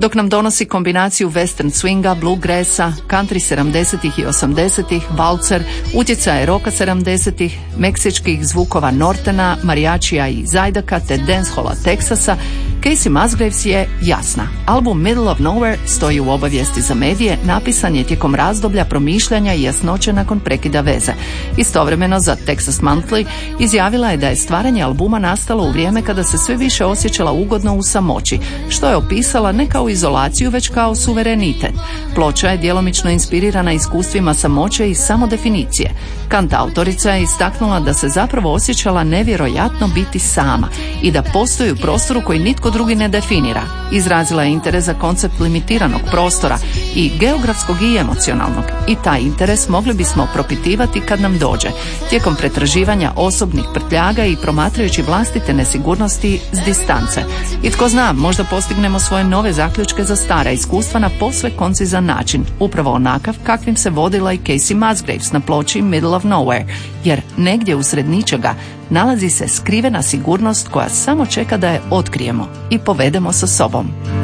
dok nam donosi kombinaciju western swinga, bluegrassa, country 70-ih i 80-ih, valcer, utjecaje roka 70-ih, meksičkih zvukova Nortena, marijačija i zajdaka te dancehola Teksasa, Casey Musgraves je jasna. Album Middle of Nowhere, stoji u obavijesti za medije, napisan je tijekom razdoblja promišljanja i jasnoće nakon prekida veze. Istovremeno za Texas Monthly izjavila je da je stvaranje albuma nastalo u vrijeme kada se sve više osjećala ugodno u samoći, što je opisala ne kao izolaciju, već kao suverenitet. Ploča je djelomično inspirirana iskustvima samoće i samodefinicije. Kantautorica je istaknula da se zapravo osjećala nevjerojatno biti sama i da postoji u prostoru koji nitko drugi ne definira. Izrazila je interes za koncept limitiranog prostora i geografskog i emocionalnog, i taj interes mogli bismo propitivati kad nam dođe, tijekom pretraživanja osobnih prtljaga i promatrajući vlastite nesigurnosti s distance. I tko zna, možda postignemo svoje nove zaključke za stara iskustva na posve koncizan način, upravo onakav kakvim se vodila i Casey Musgraves na ploči Middle of Nowhere, jer negdje usred ničega nalazi se skrivena sigurnost koja samo čeka da je otkrijemo i povedemo sa sobom.